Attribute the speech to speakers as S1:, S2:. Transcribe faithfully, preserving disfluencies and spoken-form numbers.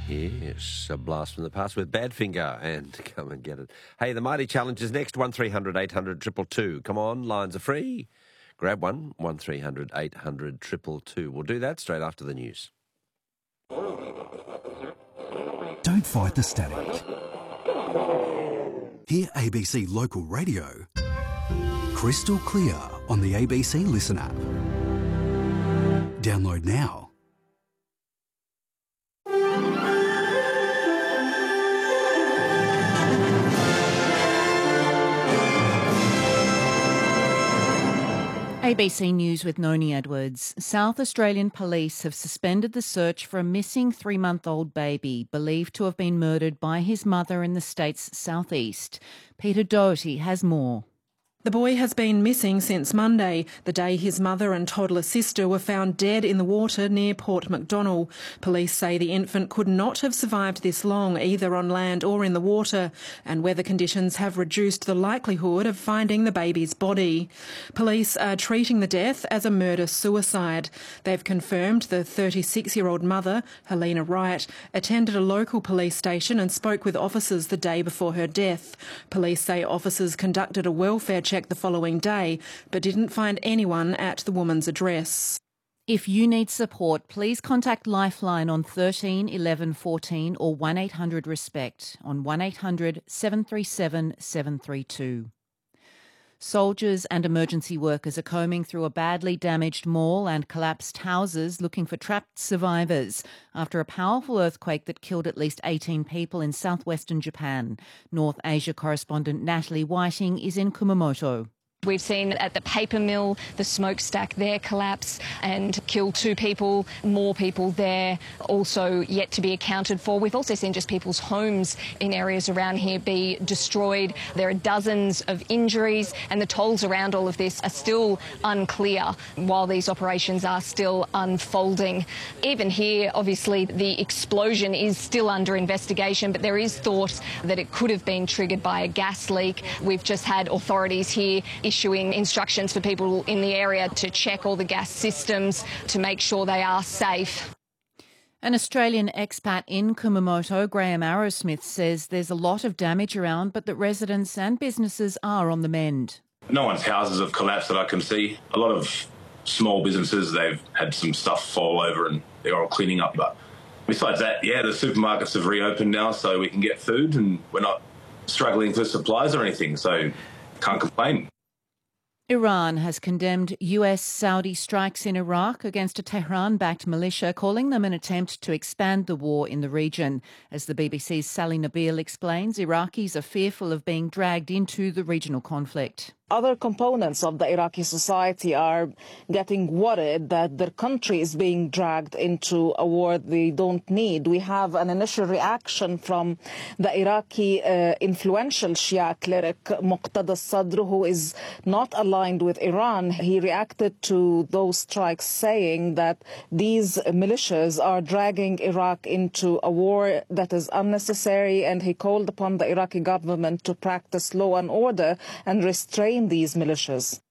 S1: Yes, a blast from the past with Badfinger, and come and get it. Hey, the Mighty Challenge is next, one three hundred eight hundred two two two. Come on, lines are free. Grab one, one three hundred eight hundred two two two. We'll do that straight after the news.
S2: Don't fight the static. Hear A B C Local Radio crystal clear on the A B C Listen app. Download now.
S3: A B C News with Noni Edwards. South Australian police have suspended the search for a missing three-month-old baby believed to have been murdered by his mother in the state's southeast. Peter Doherty has more.
S4: The boy has been missing since Monday, the day his mother and toddler sister were found dead in the water near Port Macdonnell. Police say the infant could not have survived this long, either on land or in the water, and weather conditions have reduced the likelihood of finding the baby's body. Police are treating the death as a murder-suicide. They've confirmed the thirty-six-year-old mother, Helena Wright, attended a local police station and spoke with officers the day before her death. Police say officers conducted a welfare check the following day, but didn't find anyone at the woman's address.
S3: If you need support, please contact Lifeline on thirteen eleven fourteen or one eight hundred RESPECT on one eight hundred seven three seven seven three two. Soldiers and emergency workers are combing through a badly damaged mall and collapsed houses looking for trapped survivors after a powerful earthquake that killed at least eighteen people in southwestern Japan. North Asia correspondent Natalie Whiting is in Kumamoto.
S5: We've seen at the paper mill the smokestack there collapse and kill two people, more people there also yet to be accounted for. We've also seen just people's homes in areas around here be destroyed. There are dozens of injuries and the tolls around all of this are still unclear while these operations are still unfolding. Even here, obviously, the explosion is still under investigation, but there is thought that it could have been triggered by a gas leak. We've just had authorities here issuing instructions for people in the area to check all the gas systems to make sure they are safe.
S3: An Australian expat in Kumamoto, Graham Arrowsmith, says there's a lot of damage around, but that residents and businesses are on the mend.
S6: No one's houses have collapsed that I can see. A lot of small businesses, they've had some stuff fall over and they're all cleaning up. But besides that, yeah, the supermarkets have reopened now so we can get food and we're not struggling for supplies or anything, so can't complain.
S3: Iran has condemned U S-Saudi strikes in Iraq against a Tehran-backed militia, calling them an attempt to expand the war in the region. As the B B C's Sally Nabil explains, Iraqis are fearful of being dragged into the regional conflict.
S7: Other components of the Iraqi society are getting worried that their country is being dragged into a war they don't need. We have an initial reaction from the Iraqi uh, influential Shia cleric Muqtada Sadr, who is not aligned with Iran. He reacted to those strikes saying that these militias are dragging Iraq into a war that is unnecessary, and he called upon the Iraqi government to practice law and order and restrain these militias.